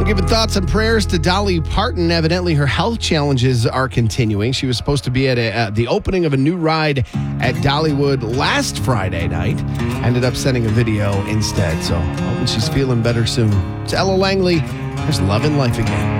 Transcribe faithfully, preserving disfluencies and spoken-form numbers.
giving thoughts and prayers to Dolly Parton. Evidently, her health challenges are continuing. She was supposed to be at a, uh, the opening of a new ride at Dollywood last Friday night. Ended up sending a video instead. So hoping she's feeling better soon. It's Ella Langley. There's love in life again.